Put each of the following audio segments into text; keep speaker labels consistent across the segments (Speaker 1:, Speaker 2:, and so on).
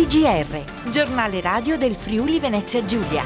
Speaker 1: GR, giornale radio del Friuli Venezia Giulia.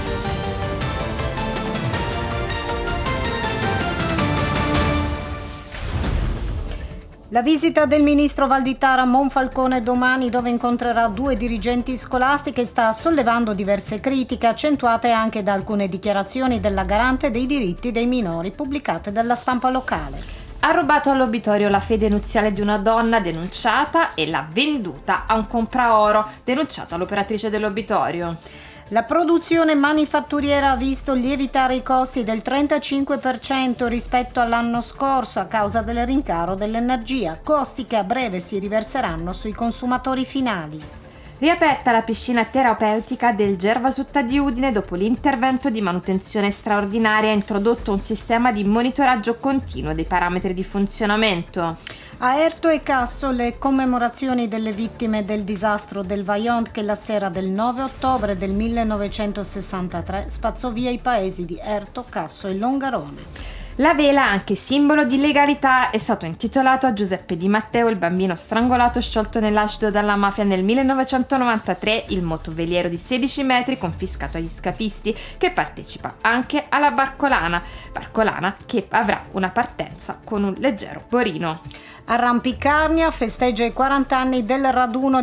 Speaker 2: La visita del ministro Valditara a Monfalcone domani, dove incontrerà 2 dirigenti scolastiche, sta sollevando diverse critiche, accentuate anche da alcune dichiarazioni della garante dei diritti dei minori pubblicate dalla stampa locale.
Speaker 3: Ha rubato all'obitorio la fede nuziale di una donna denunciata e l'ha venduta a un compraoro, denunciata l'operatrice dell'obitorio.
Speaker 2: La produzione manifatturiera ha visto lievitare i costi del 35% rispetto all'anno scorso a causa del rincaro dell'energia, costi che a breve si riverseranno sui consumatori finali.
Speaker 3: Riaperta la piscina terapeutica del Gervasutta di Udine dopo l'intervento di manutenzione straordinaria, ha introdotto un sistema di monitoraggio continuo dei parametri di funzionamento.
Speaker 2: A Erto e Casso le commemorazioni delle vittime del disastro del Vajont che la sera del 9 ottobre del 1963 spazzò via i paesi di Erto, Casso e Longarone.
Speaker 3: La vela, anche simbolo di legalità, è stato intitolato a Giuseppe Di Matteo, il bambino strangolato sciolto nell'acido dalla mafia nel 1993, il motoveliero di 16 metri confiscato agli scafisti, che partecipa anche alla Barcolana che avrà una partenza con un leggero borino.
Speaker 2: Arrampicarnia festeggia i 40 anni del raduno